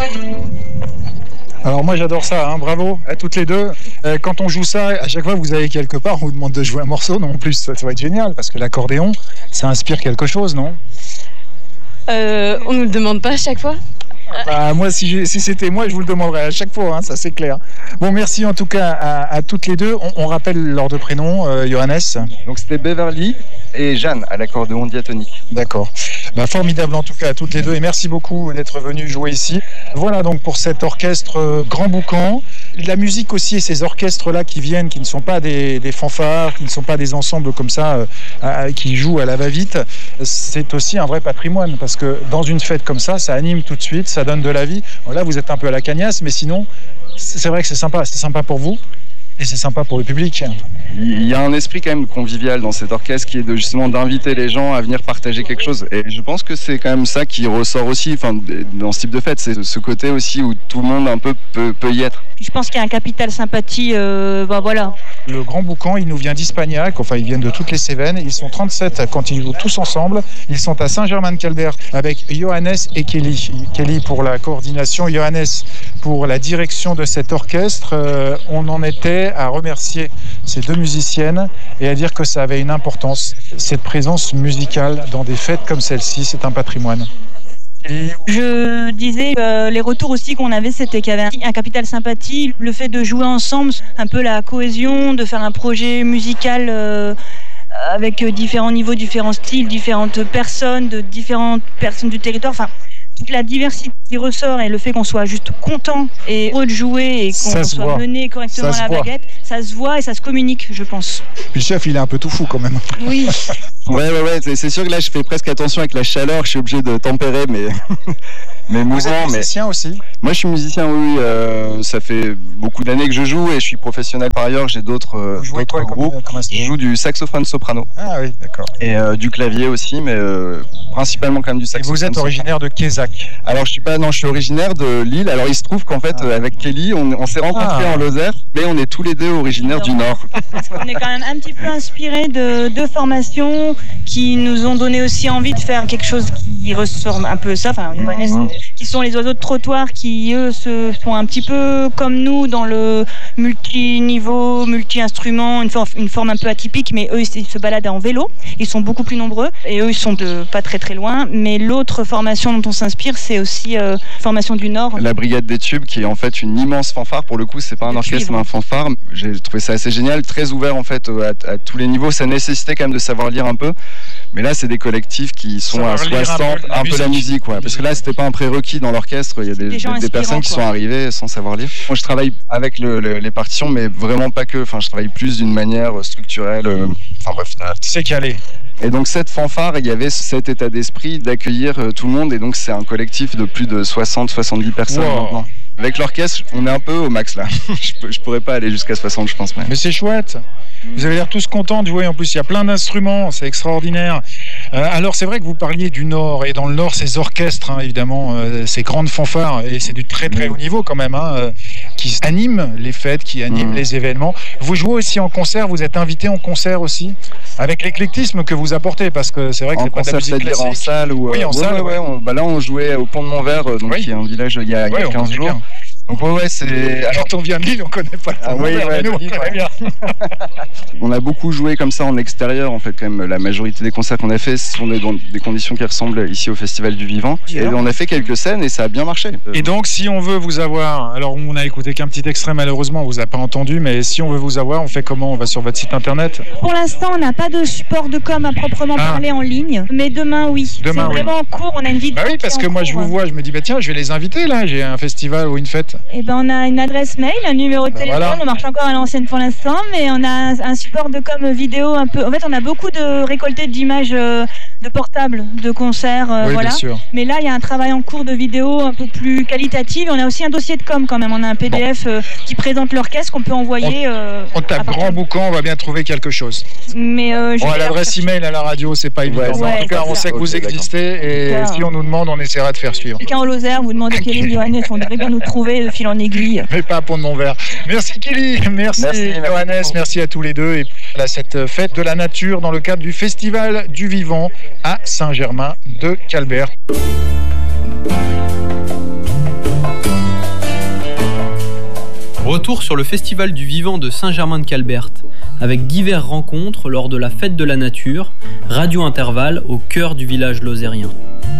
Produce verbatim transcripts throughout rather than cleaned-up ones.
Alors moi j'adore ça, hein, bravo à toutes les deux. Euh, quand on joue ça, à chaque fois que vous allez quelque part, on vous demande de jouer un morceau, non en plus ça, ça va être génial parce que l'accordéon, ça inspire quelque chose, non? euh, On ne nous le demande pas à chaque fois. Bah, moi, si, j'ai, si c'était moi, je vous le demanderais à chaque fois, hein, ça c'est clair. Bon, merci en tout cas à, à toutes les deux. On, on rappelle leurs deux prénoms, euh, Johannes. Donc c'était Beverly et Jeanne à l'accordéon diatonique. D'accord. Bah, formidable en tout cas à toutes les deux et merci beaucoup d'être venus jouer ici. Voilà donc pour cet orchestre euh, Grand Boucan. La musique aussi et ces orchestres-là qui viennent, qui ne sont pas des, des fanfares, qui ne sont pas des ensembles comme ça, euh, à, qui jouent à la va-vite, c'est aussi un vrai patrimoine parce que dans une fête comme ça, ça anime tout de suite, ça donne de la vie. Bon, là, vous êtes un peu à la cagnasse, mais sinon, c'est vrai que c'est sympa. C'est sympa pour vous et c'est sympa pour le public. Il y a un esprit quand même convivial dans cet orchestre qui est de justement d'inviter les gens à venir partager quelque chose. Et je pense que c'est quand même ça qui ressort aussi, enfin, dans ce type de fête, c'est ce côté aussi où tout le monde un peu peut, peut y être. Je pense qu'il y a un capital sympathie, euh, bah voilà. Le Grand Boucan, il nous vient d'Ispagnac, enfin ils viennent de toutes les Cévennes, ils sont trente-sept quand ils jouent tous ensemble. Ils sont à Saint-Germain-de-Calbert avec Johannes et Kelly. Kelly pour la coordination, Johannes pour la direction de cet orchestre. Euh, on en était à remercier ces deux musiciennes et à dire que ça avait une importance. Cette présence musicale dans des fêtes comme celle-ci, c'est un patrimoine. Je disais, euh, les retours aussi qu'on avait, c'était qu'il y avait un, un capital sympathie, le fait de jouer ensemble, un peu la cohésion, de faire un projet musical euh, avec différents niveaux, différents styles, différentes personnes, de différentes personnes du territoire. Enfin, toute la diversité qui ressort et le fait qu'on soit juste content et heureux de jouer et qu'on soit voit. mené correctement à la voit. baguette, ça se voit et ça se communique, je pense. Puis le chef, il est un peu tout fou quand même. Oui. Ouais, ouais, ouais, c'est, c'est sûr que là, je fais presque attention avec la chaleur, je suis obligé de tempérer mes, mes mouvements. Vous êtes musicien mais... aussi? Moi, je suis musicien, oui, euh, ça fait beaucoup d'années que je joue et je suis professionnel par ailleurs, j'ai d'autres, euh, d'autres quoi, groupes. Comment, comment je joue du saxophone soprano. Ah oui, d'accord. Et euh, du clavier aussi, mais euh, principalement quand même du saxophone. Et vous êtes originaire de Quézac? Alors, je suis pas, non, je suis originaire de Lille. Alors, il se trouve qu'en fait, ah. avec Kelly, on, on s'est rencontrés ah. en Lozère, mais on est tous les deux originaires du Nord. Parce qu'on est quand même un petit peu inspirés de deux formations qui nous ont donné aussi envie de faire quelque chose qui ressort un peu ça, enfin, mmh. qui sont les oiseaux de trottoir qui, eux, se, sont un petit peu comme nous dans le multi-niveau, multi-instrument, une, for- une forme un peu atypique, mais eux, ils se baladent en vélo, ils sont beaucoup plus nombreux, et eux, ils sont de, pas très très loin, mais l'autre formation dont on s'inspire, c'est aussi euh, formation du Nord. La Brigade des Tubes, qui est en fait une immense fanfare, pour le coup, c'est pas un orchestre, mais un fanfare. J'ai trouvé ça assez génial, très ouvert en fait à, à tous les niveaux, ça nécessitait quand même de savoir lire un peu. Mais là, c'est des collectifs qui sont à soixante, un peu la, un peu la musique, ouais. Parce que là, c'était pas un prérequis dans l'orchestre. Il y a des, des, des personnes qui quoi. sont arrivées sans savoir lire. Moi, je travaille avec le, le, les partitions, mais vraiment pas que. Enfin, je travaille plus d'une manière structurelle. Enfin bref. C'est calé. Et donc cette fanfare, il y avait cet état d'esprit d'accueillir euh, tout le monde. Et donc c'est un collectif de plus de soixante à soixante-dix personnes wow. maintenant. Avec l'orchestre, on est un peu au max là. je, je pourrais pas aller jusqu'à soixante, je pense. Mais, mais c'est chouette. Vous avez l'air tous contents de jouer. En plus, il y a plein d'instruments, c'est extraordinaire. Euh, alors, c'est vrai que vous parliez du Nord, et dans le Nord, ces orchestres, hein, évidemment, euh, ces grandes fanfares, et c'est du très très haut niveau quand même, hein, euh, qui animent les fêtes, qui animent mmh. les événements. Vous jouez aussi en concert, vous êtes invité en concert aussi, avec l'éclectisme que vous apportez, parce que c'est vrai que en c'est pas de la musique classique. En salle ou oui, en ouais, salle. Ouais, ouais, on, bah là, on jouait au Pont de Montvert, donc oui. qui est un village il y a, il y a quinze jours. Donc ouais, ouais, c'est... Alors, quand on vient de Lille, on connaît pas le ah, oui, ouais, nous, on Lille, connaît ouais. bien. On a beaucoup joué comme ça en extérieur, en fait, quand même. La majorité des concerts qu'on a fait sont dans des conditions qui ressemblent ici au Festival du Vivant. Yeah. Et on a fait quelques scènes et ça a bien marché. Et donc, si on veut vous avoir... Alors, on a écouté qu'un petit extrait, malheureusement, on vous a pas entendu, mais si on veut vous avoir, on fait comment? On va sur votre site internet? Pour l'instant, on n'a pas de support de com à proprement ah. parler en ligne, mais demain, oui. Demain, c'est oui. vraiment en cours, on a une vidéo. Bah oui, parce que moi, cours, je vous vois, je me dis, bah tiens, je vais les inviter, là, j'ai un festival ou une fête. Eh ben, on a une adresse mail, un numéro de bah téléphone, voilà. On marche encore à l'ancienne pour l'instant, mais on a un support de com vidéo un peu. En fait, on a beaucoup de récoltés d'images euh, de portables, de concerts, euh, oui, voilà. Bien sûr. Mais là, il y a un travail en cours de vidéo un peu plus qualitative. On a aussi un dossier de com quand même. On a un P D F bon. euh, qui présente l'orchestre qu'on peut envoyer. On, euh, on tape Grand Boucan, on va bien trouver quelque chose. Mais euh, bon, l'adresse email à la radio, c'est pas évident. Ouais, ouais, en tout cas, on sait que vous okay, existez et d'accord. Si on nous demande, on essaiera de faire suivre. Quelqu'un en Lozère, vous demandez Kelly, Johannes, on devrait bien nous trouver de fil en aiguille. Mais pas à Pont de Montvert. Merci Kelly, merci, merci Johannes, merci. merci à tous les deux et à cette fête de la nature dans le cadre du Festival du Vivant à Saint-Germain-de-Calbert. Retour sur le Festival du Vivant de Saint-Germain-de-Calbert, avec diverses rencontres lors de la Fête de la Nature, Radio Intervalle au cœur du village lozérien.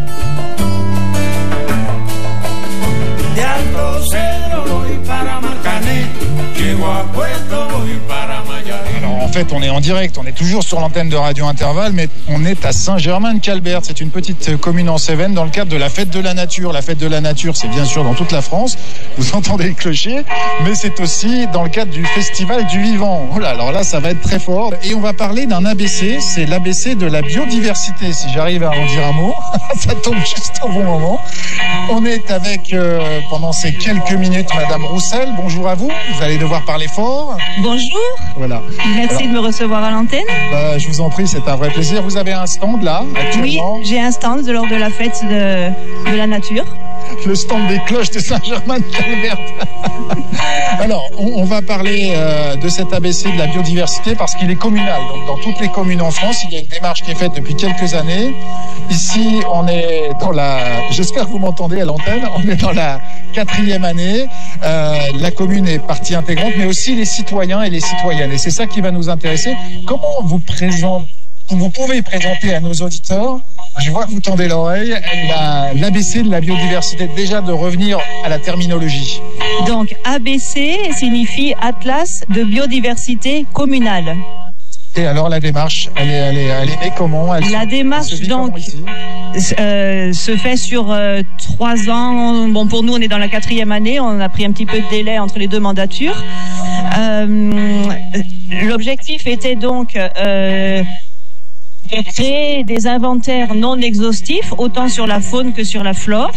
Alors en fait on est en direct, on est toujours sur l'antenne de Radio Intervalle, mais on est à Saint-Germain-de-Calbert. C'est une petite commune en Cévennes dans le cadre de la Fête de la Nature. La Fête de la Nature, c'est bien sûr dans toute la France, vous entendez le clocher, mais c'est aussi dans le cadre du Festival du Vivant. Oh là, alors là ça va être très fort. Et on va parler d'un A B C, c'est l'A B C de la biodiversité, si j'arrive à en dire un mot. Ça tombe juste au bon moment. On est avec, euh, pendant ces quelques minutes, Madame Roussel. Bonjour à vous, vous allez devoir parler fort. Bonjour. Voilà. Merci Alors, de me recevoir à l'antenne. Bah, je vous en prie, c'est un vrai plaisir. Vous avez un stand là, actuellement? Oui, j'ai un stand lors de la fête de, de la nature. Le stand des cloches de Saint-Germain-de-Calbert. Alors, on, on va parler euh, de cet A B C de la biodiversité parce qu'il est communal. Donc, dans toutes les communes en France, il y a une démarche qui est faite depuis quelques années. Ici, on est dans la... J'espère que vous m'entendez à l'antenne. On est dans la quatrième année. Euh, la commune est partie intégrante, mais aussi les citoyens et les citoyennes. Et c'est ça qui va nous intéresser. Comment vous présentez, vous pouvez présenter à nos auditeurs, je vois que vous tendez l'oreille, l'A B C de la biodiversité, déjà de revenir à la terminologie. Donc A B C signifie Atlas de biodiversité communale. Et alors la démarche, elle est, elle est, elle est née comment? Elle La se, démarche elle se donc euh, se fait sur euh, trois ans. Bon, pour nous, on est dans la quatrième année. On a pris un petit peu de délai entre les deux mandatures. Euh, l'objectif était donc euh, de créer des inventaires non exhaustifs, autant sur la faune que sur la flore.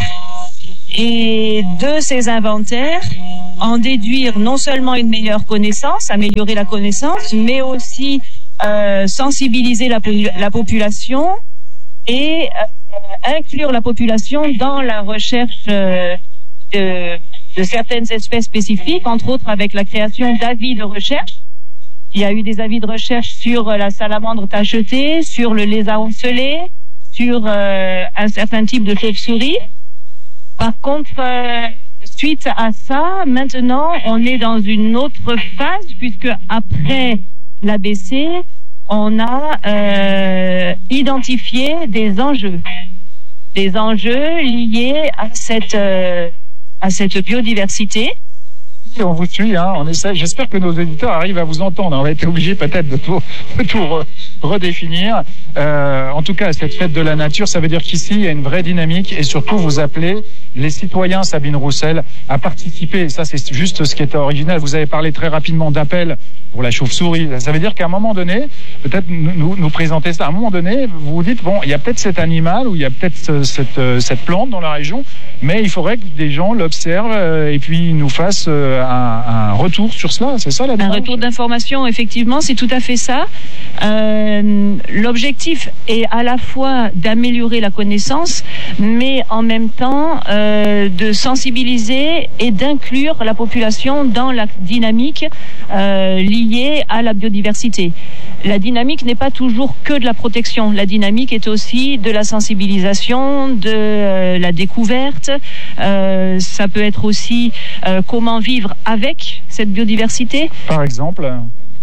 Et de ces inventaires, en déduire non seulement une meilleure connaissance, améliorer la connaissance, mais aussi euh, sensibiliser la, la population et euh, inclure la population dans la recherche euh, de, de certaines espèces spécifiques, entre autres avec la création d'avis de recherche. Il y a eu des avis de recherche sur la salamandre tachetée, sur le lézard ocellé, sur euh, un certain type de chauve-souris. Par contre, euh, suite à ça, maintenant, on est dans une autre phase, puisque après l'A B C, on a euh, identifié des enjeux, des enjeux liés à cette euh, à cette biodiversité. On vous suit, hein, on essaie. J'espère que nos éditeurs arrivent à vous entendre. On va être obligé peut-être de tout, de tout re, redéfinir. Euh, en tout cas, cette fête de la nature, ça veut dire qu'ici, il y a une vraie dynamique et surtout, vous appelez les citoyens, Sabine Roussel, à participer. Et ça, c'est juste ce qui était original. Vous avez parlé très rapidement d'appel pour la chauve-souris. Ça veut dire qu'à un moment donné, peut-être nous, nous, nous présenter ça, à un moment donné, vous vous dites, bon, il y a peut-être cet animal ou il y a peut-être ce, cette, cette plante dans la région, mais il faudrait que des gens l'observent et puis nous fassent un, un retour sur cela. C'est ça la démarche? Un retour d'information, effectivement, c'est tout à fait ça. Euh, l'objectif est à la fois d'améliorer la connaissance, mais en même temps euh, de sensibiliser et d'inclure la population dans la dynamique euh, liée à la biodiversité. La dynamique n'est pas toujours que de la protection. La dynamique est aussi de la sensibilisation, de euh, la découverte. Euh, ça peut être aussi euh, comment vivre avec cette biodiversité. Par exemple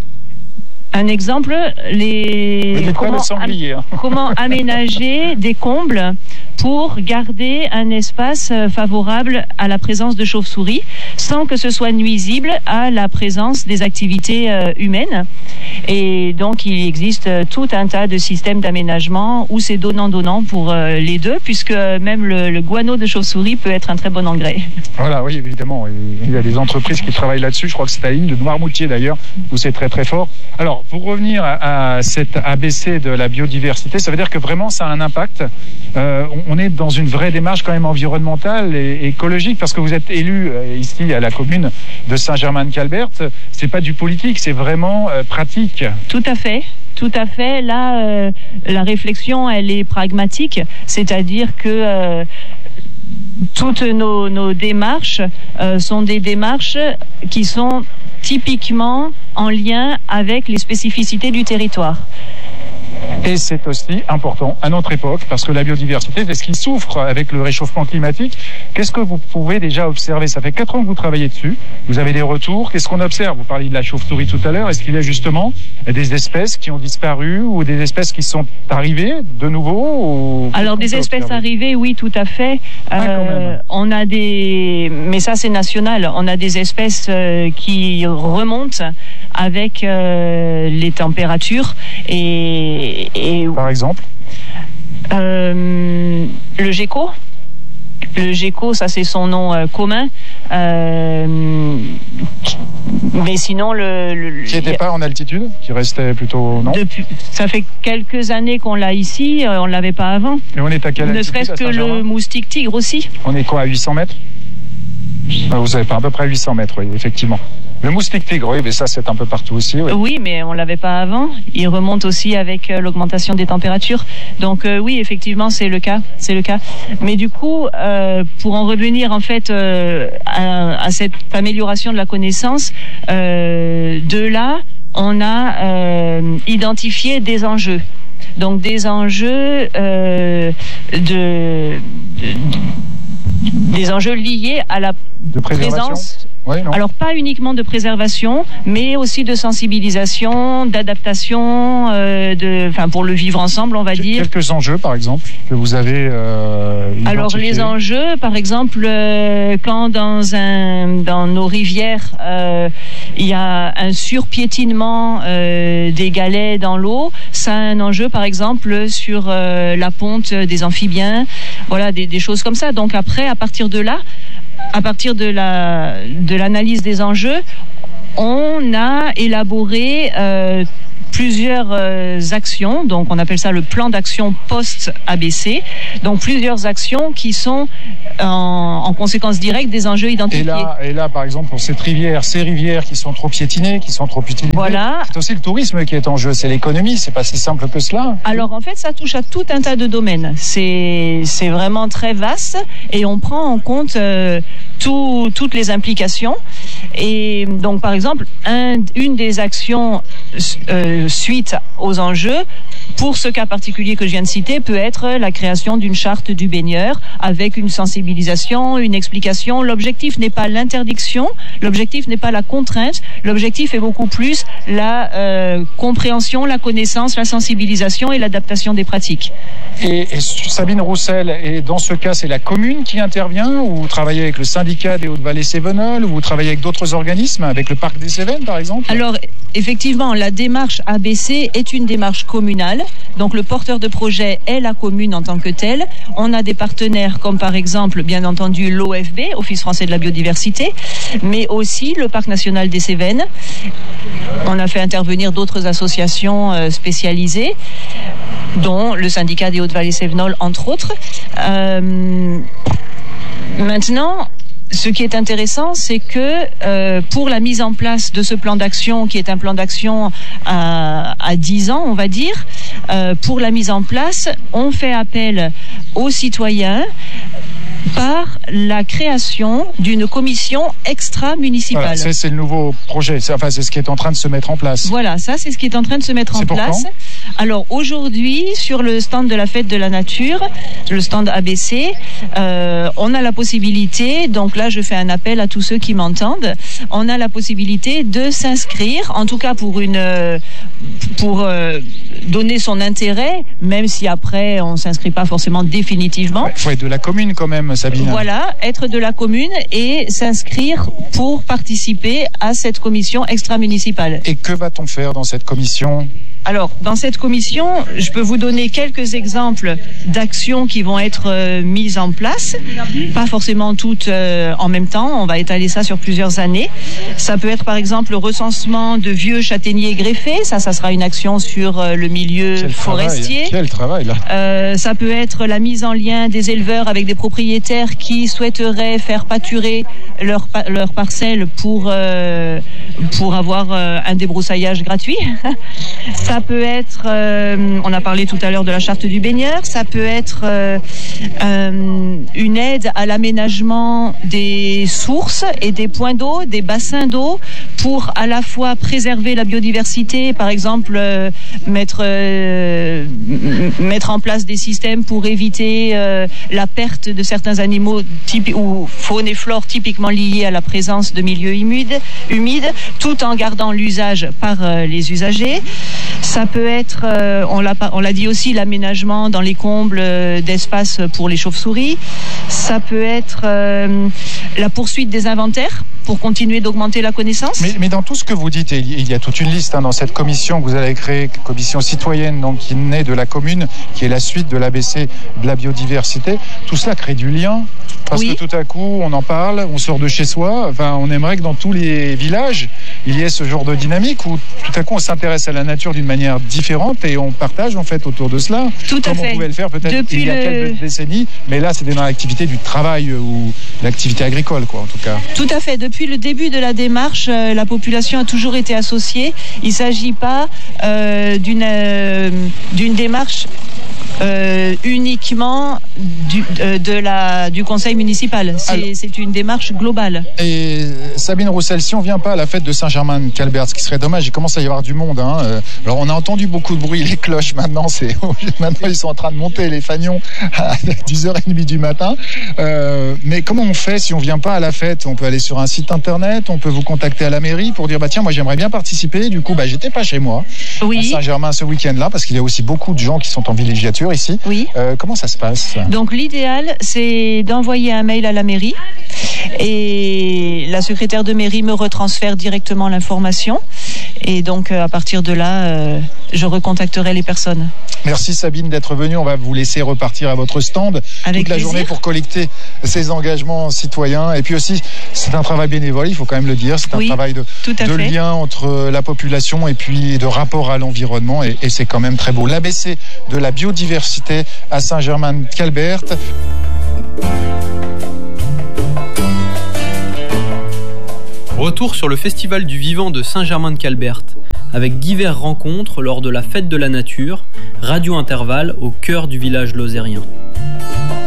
Un exemple, les comment, am... comment aménager des combles pour garder un espace favorable à la présence de chauves-souris sans que ce soit nuisible à la présence des activités euh, humaines. Et donc, il existe tout un tas de systèmes d'aménagement où c'est donnant-donnant pour euh, les deux, puisque même le, le guano de chauve-souris peut être un très bon engrais. Voilà, oui, évidemment. Il y a des entreprises qui travaillent là-dessus. Je crois que c'est à l'île de Noirmoutier, d'ailleurs, où c'est très, très fort. Alors, pour revenir à, à cet A B C de la biodiversité, ça veut dire que vraiment, ça a un impact. Euh, on, on est dans une vraie démarche quand même environnementale et, et écologique, parce que vous êtes élu euh, ici à la commune de Saint-Germain-de-Calbert. C'est pas du politique, c'est vraiment euh, pratique. Tout à fait. Tout à fait. Là, euh, la réflexion, elle est pragmatique, c'est-à-dire que euh, toutes nos, nos démarches euh, sont des démarches qui sont typiquement en lien avec les spécificités du territoire. Et c'est aussi important à notre époque, parce que la biodiversité, c'est ce qui souffre avec le réchauffement climatique. Qu'est-ce que vous pouvez déjà observer? Ça fait quatre ans que vous travaillez dessus. Vous avez des retours. Qu'est-ce qu'on observe? Vous parliez de la chauve-souris tout à l'heure. Est-ce qu'il y a justement des espèces qui ont disparu ou des espèces qui sont arrivées de nouveau ou... Alors des espèces observer? arrivées, oui, tout à fait. Ah, euh, on a des, mais ça c'est national. On a des espèces euh, qui remontent avec euh, les températures et, et par exemple euh, le gecko. Le gecko, ça c'est son nom euh, commun. Euh, mais sinon, le, le qui n'était pas en altitude, qui restait plutôt non. Depuis, ça fait quelques années qu'on l'a ici, euh, on l'avait pas avant. Et on est à quelle altitude? Ne serait-ce que le moustique tigre aussi. On est quoi, à huit cents mètres? Vous savez pas, à peu près huit cents mètres, oui, effectivement. Le moustique tigre, oui, mais ça c'est un peu partout aussi. Oui, oui mais on l'avait pas avant. Il remonte aussi avec euh, l'augmentation des températures. Donc euh, oui, effectivement, c'est le cas, c'est le cas. Mais du coup, euh, pour en revenir en fait euh, à, à cette amélioration de la connaissance, euh, de là, on a euh, identifié des enjeux. Donc des enjeux euh, de, de, de des enjeux liés à la de présence. Oui, non. Alors pas uniquement de préservation, mais aussi de sensibilisation, d'adaptation, euh, de, enfin pour le vivre ensemble, on va dire. Quelques enjeux, par exemple, que vous avez euh, identifiés. Alors les enjeux, par exemple, euh, quand dans un dans nos rivières, euh, il y a un surpiétinement euh, des galets dans l'eau, ça a un enjeu, par exemple, sur euh, la ponte des amphibiens, voilà, des, des choses comme ça. Donc après, à partir de là, à partir de la de l'analyse des enjeux, on a élaboré euh, plusieurs euh, actions, donc on appelle ça le plan d'action post-A B C, donc plusieurs actions qui sont en, en conséquence directe des enjeux identifiés. Et là, et là, par exemple, pour cette rivière, ces rivières qui sont trop piétinées, qui sont trop utilisées, voilà. C'est aussi le tourisme qui est en jeu, c'est l'économie, c'est pas si simple que cela. Alors en fait, ça touche à tout un tas de domaines, c'est, c'est vraiment très vaste et on prend en compte euh, tout, toutes les implications. Et donc par exemple, un, une des actions euh, suite aux enjeux, pour ce cas particulier que je viens de citer, peut être la création d'une charte du baigneur avec une sensibilisation, une explication. L'objectif n'est pas l'interdiction, l'objectif n'est pas la contrainte, l'objectif est beaucoup plus la euh, compréhension, la connaissance, la sensibilisation et l'adaptation des pratiques. Et, et Sabine Roussel, et dans ce cas, c'est la commune qui intervient, ou vous travaillez avec le syndicat des Hautes-Vallées-Cévenol, ou vous travaillez avec d'autres organismes, avec le parc des Cévennes par exemple? Alors effectivement, la démarche A B C est une démarche communale, donc le porteur de projet est la commune en tant que telle. On a des partenaires comme par exemple, bien entendu, l'O F B, Office français de la biodiversité, mais aussi le parc national des Cévennes. On a fait intervenir d'autres associations euh, spécialisées, dont le syndicat des Hautes-Vallées-Cévenol, entre autres. Euh, maintenant, ce qui est intéressant, c'est que euh, pour la mise en place de ce plan d'action, qui est un plan d'action à, à dix ans, on va dire, euh, pour la mise en place, on fait appel aux citoyens par la création d'une commission extra-municipale. Voilà, c'est, c'est le nouveau projet, c'est, enfin c'est ce qui est en train de se mettre en place. Voilà, ça c'est ce qui est en train de se mettre c'est en place. Quand? Alors aujourd'hui, sur le stand de la Fête de la Nature, le stand A B C, euh, on a la possibilité, donc là je fais un appel à tous ceux qui m'entendent, on a la possibilité de s'inscrire, en tout cas pour une, pour euh, donner son intérêt, même si après on s'inscrit pas forcément définitivement. Il faut être de la commune quand même, Sabine. Voilà, être de la commune et s'inscrire pour participer à cette commission extra-municipale. Et que va-t-on faire dans cette commission ? Alors, dans cette commission, je peux vous donner quelques exemples d'actions qui vont être euh, mises en place. Pas forcément toutes euh, en même temps, on va étaler ça sur plusieurs années. Ça peut être par exemple le recensement de vieux châtaigniers greffés, ça, ça sera une action sur euh, le milieu Quel forestier. Travail. Quel travail là. Euh, ça peut être la mise en lien des éleveurs avec des propriétaires propriétaires qui souhaiteraient faire pâturer leur, leur parcelle pour, euh, pour avoir euh, un débroussaillage gratuit. Ça peut être, euh, on a parlé tout à l'heure de la charte du baigneur, ça peut être euh, euh, une aide à l'aménagement des sources et des points d'eau, des bassins d'eau, pour à la fois préserver la biodiversité, par exemple euh, mettre, euh, mettre en place des systèmes pour éviter euh, la perte de certains animaux typi- ou faune et flore typiquement liés à la présence de milieux humides, humides tout en gardant l'usage par euh, les usagers. Ça peut être, euh, on l'a, on l'a dit aussi, l'aménagement dans les combles euh, d'espace pour les chauves-souris. Ça peut être euh, la poursuite des inventaires pour continuer d'augmenter la connaissance. Mais, mais dans tout ce que vous dites, il y a toute une liste hein, dans cette commission que vous allez créer, commission citoyenne, donc qui naît de la commune, qui est la suite de l'A B C de la biodiversité. Tout cela crée du lien. Parce oui. que tout à coup, on en parle, on sort de chez soi. Enfin, on aimerait que dans tous les villages, il y ait ce genre de dynamique où tout à coup, on s'intéresse à la nature d'une manière différente et on partage en fait autour de cela. Tout à Comme fait. on pouvait le faire peut-être Depuis il y a le... quelques décennies, mais là, c'était dans l'activité du travail ou l'activité agricole, quoi, en tout cas. Tout à fait. Depuis le début de la démarche, euh, la population a toujours été associée. Il ne s'agit pas euh, d'une, euh, d'une démarche Euh, uniquement du, euh, de la, du conseil municipal. C'est, Alors, c'est une démarche globale. Et Sabine Roussel, si on vient pas à la fête de Saint-Germain-de-Calbert, ce qui serait dommage, il commence à y avoir du monde. Hein. Alors on a entendu beaucoup de bruit, les cloches maintenant, c'est, maintenant ils sont en train de monter les fanions à dix heures trente du matin. Euh, mais comment on fait si on vient pas à la fête? On peut aller sur un site internet, on peut vous contacter à la mairie pour dire bah tiens moi j'aimerais bien participer. Du coup bah j'étais pas chez moi oui. à Saint-Germain ce week-end-là parce qu'il y a aussi beaucoup de gens qui sont en villégiature ici. Oui. Euh, comment ça se passe? Donc l'idéal, c'est d'envoyer un mail à la mairie et la secrétaire de mairie me retransfère directement l'information. Et donc à partir de là, euh, je recontacterai les personnes. Merci Sabine d'être venue. On va vous laisser repartir à votre stand Avec toute la plaisir. journée pour collecter ces engagements citoyens. Et puis aussi, c'est un travail bénévole, il faut quand même le dire. C'est un oui, travail de, de lien entre la population et puis de rapport à l'environnement. Et, et c'est quand même très beau. L'A B C de la biodiversité à Saint-Germain-de-Calbert. Retour sur le Festival du Vivant de Saint-Germain-de-Calbert, avec diverses rencontres lors de la Fête de la Nature, Radio Intervalle au cœur du village lozérien.